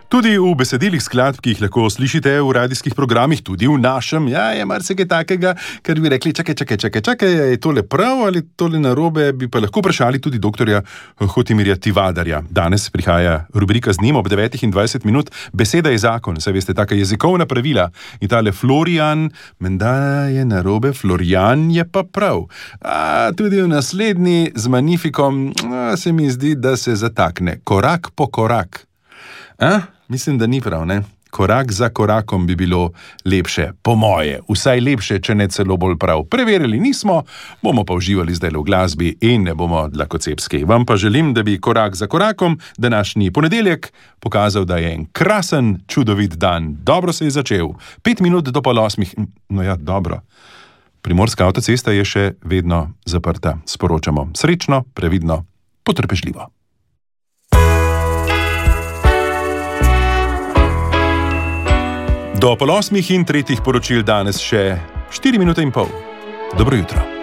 Tudi v besedilih skladb, ki jih lahko slišite v radijskih programih, tudi v našem, je marsikaj takega, ker bi rekli, čakaj, je tole prav ali tole narobe, bi pa lahko vprašali tudi doktorja Hotimirja Tivadarja. Danes prihaja rubrika z njim ob 9:20, beseda je zakon, saj veste, taka jezikovna pravila. In tale Florian, menda je narobe, Florian je pa prav. Tudi v naslednji z Magnificom se mi zdi, da se zatakne, korak po korak. Mislim, da ni prav, ne? Korak za korakom bi bilo lepše, po moje, vsaj lepše, če ne celo bolj prav. Preverili nismo, bomo pa uživali zdaj v glasbi in ne bomo dlakocepski. Vam pa želim, da bi korak za korakom današnji ponedeljek pokazal, da je en krasen, čudovit dan. Dobro se je začel. 5 minut do 7:30. No ja, dobro. Primorska avtocesta je še vedno zaprta. Sporočamo srečno, previdno, potrpežljivo. Do 7:30 in tretjih poročil danes še 4 minute in pol. Dobro jutro.